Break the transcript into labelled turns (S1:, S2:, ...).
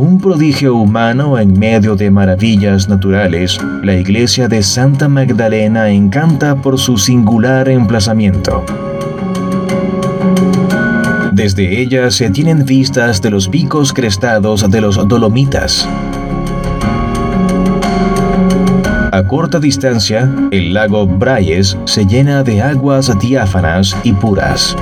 S1: un prodigio humano en medio de maravillas naturales, la iglesia de Santa Magdalena encanta por su singular emplazamiento. Desde ella se tienen vistas de los picos crestados de los Dolomitas. A corta distancia, el lago Braies se llena de aguas diáfanas y puras.